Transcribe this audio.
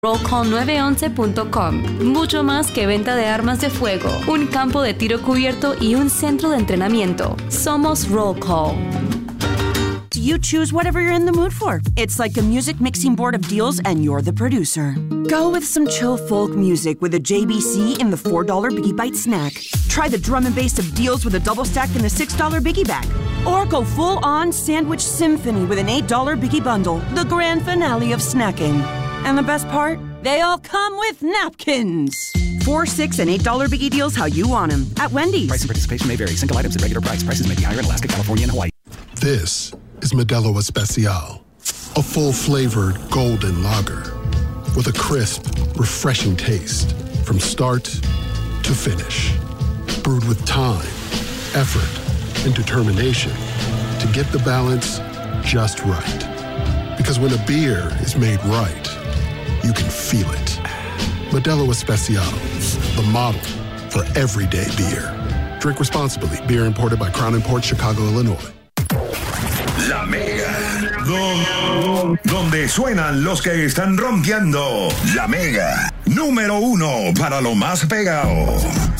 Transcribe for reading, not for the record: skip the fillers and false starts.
rollcall911.com. Mucho más que venta de armas de fuego, un campo de tiro cubierto y un centro de entrenamiento. Somos Roll Call. You choose whatever you're in the mood for. It's like a music mixing board of deals and you're the producer. Go with some chill folk music with a JBC in the $4 Biggie Bite snack. Try the drum and bass of deals with a double stack in the $6 Biggie Bag. Or go full-on sandwich symphony with an $8 Biggie Bundle, the grand finale of snacking. And the best part? They all come with napkins. $4, $6, and $8 Biggie deals how you want them at Wendy's. Price and participation may vary. Single items at regular price. Prices may be higher in Alaska, California, and Hawaii. This is Modelo Especial, a full-flavored golden lager with a crisp, refreshing taste from start to finish. Brewed with time, effort, and determination to get the balance just right. Because when a beer is made right, you can feel it. Modelo Especial, the model for everyday beer. Drink responsibly. Beer imported by Crown Imports, Chicago, Illinois. La Mega. Donde suenan los que están rompiendo. La Mega. Número 1 para lo más pegado.